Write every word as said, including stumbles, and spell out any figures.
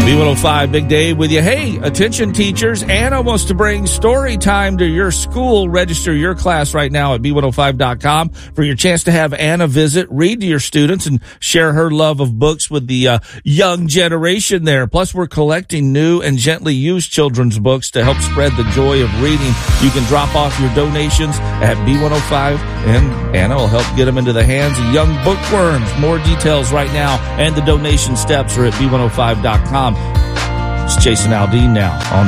B one oh five Big Dave with you. Hey, attention teachers, Anna wants to bring story time to your school. Register your class right now at B one oh five dot com for your chance to have Anna visit, read to your students, and share her love of books with the uh, young generation there. Plus, we're collecting new and gently used children's books to help spread the joy of reading. You can drop off your donations at B one oh five, and Anna will help get them into the hands of young bookworms. More details right now and the donation steps are at B one oh five dot com. It's Jason Aldean now on